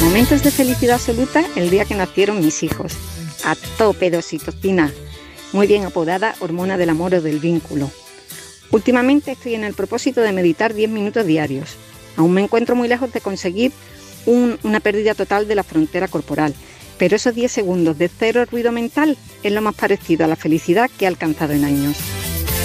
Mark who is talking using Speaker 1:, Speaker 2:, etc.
Speaker 1: Momentos de felicidad absoluta el día que nacieron mis hijos. A tope de oxitocina, muy bien apodada hormona del amor o del vínculo. Últimamente estoy en el propósito de meditar 10 minutos diarios. Aún me encuentro muy lejos de conseguir una pérdida total de la frontera corporal, pero esos 10 segundos de cero ruido mental es lo más parecido a la felicidad que he alcanzado en años.